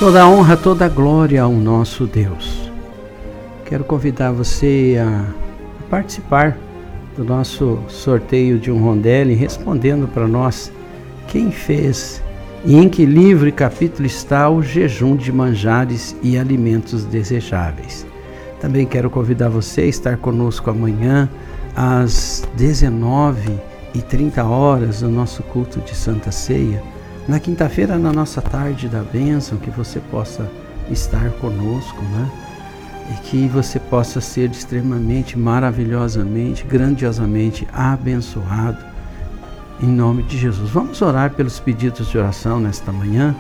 Toda a honra, toda a glória ao nosso Deus. Quero convidar você a participar do nosso sorteio de um Rondelli, respondendo para nós quem fez e em que livro e capítulo está o jejum de manjares e alimentos desejáveis. Também quero convidar você a estar conosco amanhã às 19h30 no nosso culto de Santa Ceia. Na quinta-feira, na nossa tarde da bênção, que você possa estar conosco, né? E que você possa ser extremamente, maravilhosamente, grandiosamente abençoado, em nome de Jesus. Vamos orar pelos pedidos de oração nesta manhã.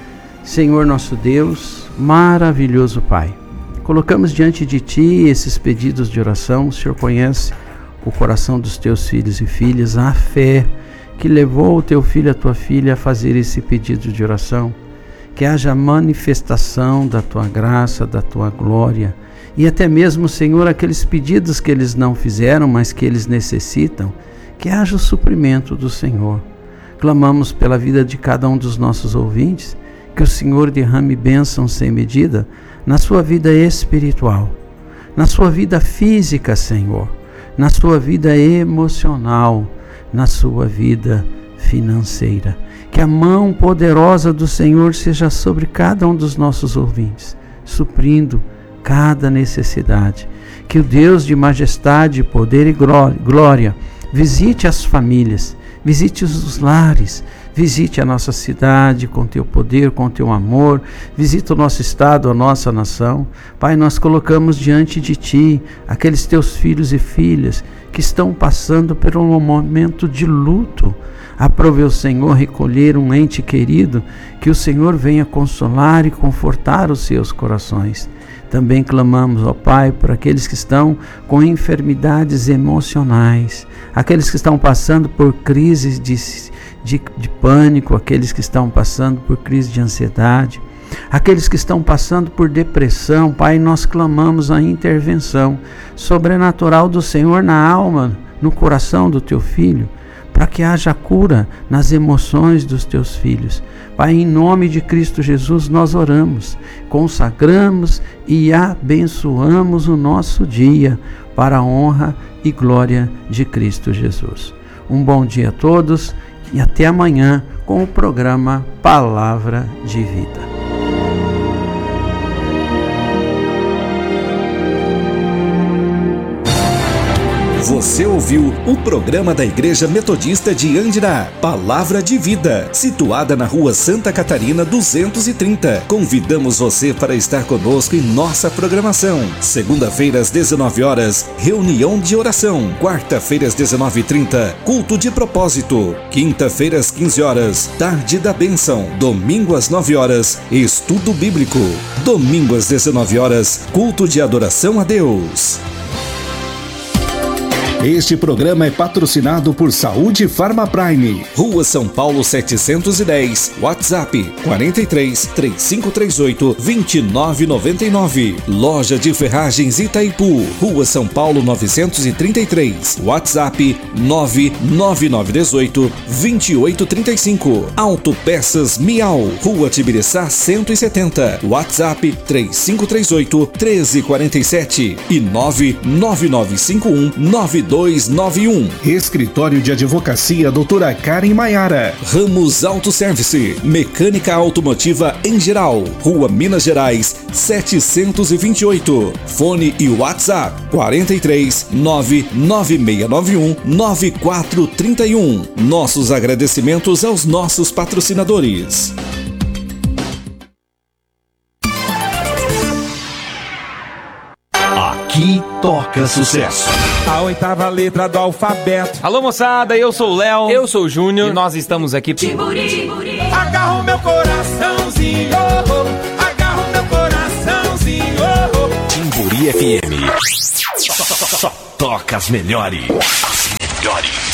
Senhor nosso Deus, maravilhoso Pai, colocamos diante de Ti esses pedidos de oração. O Senhor conhece o coração dos Teus filhos e filhas, a fé que levou o Teu filho e a Tua filha a fazer esse pedido de oração. Que haja manifestação da Tua graça, da Tua glória, e até mesmo, Senhor, aqueles pedidos que eles não fizeram, mas que eles necessitam, que haja o suprimento do Senhor. Clamamos pela vida de cada um dos nossos ouvintes, que o Senhor derrame bênção sem medida na sua vida espiritual, na sua vida física, Senhor, na sua vida emocional, na sua vida financeira. Que a mão poderosa do Senhor seja sobre cada um dos nossos ouvintes, suprindo cada necessidade. Que o Deus de majestade, poder e glória visite as famílias, visite os lares, visite a nossa cidade com Teu poder, com Teu amor, visita o nosso estado, a nossa nação. Pai, nós colocamos diante de Ti aqueles Teus filhos e filhas que estão passando por um momento de luto. Aprove o Senhor recolher um ente querido, que o Senhor venha consolar e confortar os seus corações. Também clamamos, ó Pai, por aqueles que estão com enfermidades emocionais, aqueles que estão passando por crises de pânico, aqueles que estão passando por crise de ansiedade, aqueles que estão passando por depressão. Pai, nós clamamos a intervenção sobrenatural do Senhor na alma, no coração do Teu Filho, para que haja cura nas emoções dos Teus filhos. Pai, em nome de Cristo Jesus, nós oramos, consagramos e abençoamos o nosso dia para a honra e glória de Cristo Jesus. Um bom dia a todos e até amanhã com o programa Palavra de Vida. Você ouviu o programa da Igreja Metodista de Andirá, Palavra de Vida, situada na Rua Santa Catarina 230. Convidamos você para estar conosco em nossa programação. Segunda-feira às 19h, reunião de oração. Quarta-feira às 19h30, culto de propósito. Quinta-feira às 15h, tarde da bênção. Domingo às 9h, estudo bíblico. Domingo às 19h, culto de adoração a Deus. Este programa é patrocinado por Saúde Farma Prime, Rua São Paulo 710, WhatsApp 43 3538 2999. Loja de Ferragens Itaipu, Rua São Paulo 933, WhatsApp 99918 2835. Autopeças Miau, Rua Tibiriçá 170, WhatsApp 3538 1347 e 99951 9291. Escritório de Advocacia Doutora Karen Maiara. Ramos Autoservice, mecânica automotiva em geral. Rua Minas Gerais 728. Fone e WhatsApp 43 99691 9431. Nossos agradecimentos aos nossos patrocinadores. Aqui toca sucesso. A 8ª letra do alfabeto. Alô, moçada, eu sou o Léo. Eu sou o Júnior. E nós estamos aqui. Timburi. Agarra o meu coraçãozinho. Agarra o meu coraçãozinho. Timburi FM. Só toca as melhores. As melhores.